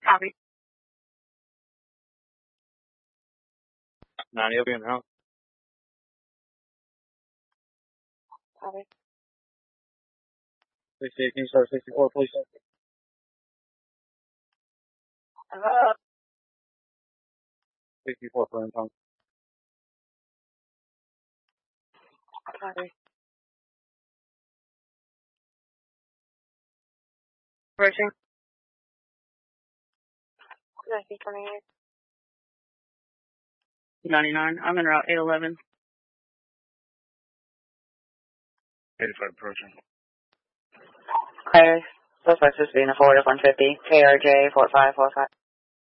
Copy. 90 will be in the house. Copy. 60, can you start 64, please? 64 for income. Copy. Approaching. 1928. 99. I'm in route 811. 85 approaching. Okay. Suspect is being a forward of 150. KRJ 4545.